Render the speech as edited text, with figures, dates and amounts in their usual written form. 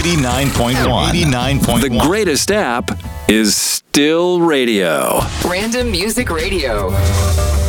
89.1. 89.1. The greatest app is still radio. Random Music Radio.